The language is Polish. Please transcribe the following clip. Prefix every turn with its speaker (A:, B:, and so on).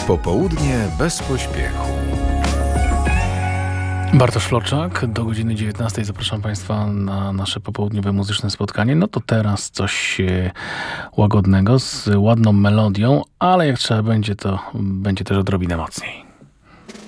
A: Popołudnie bez pośpiechu.
B: Bartosz Florczak, do godziny 19 zapraszam Państwa na nasze popołudniowe muzyczne spotkanie. No to teraz coś łagodnego, z ładną melodią, ale jak trzeba będzie, to będzie też odrobinę mocniej.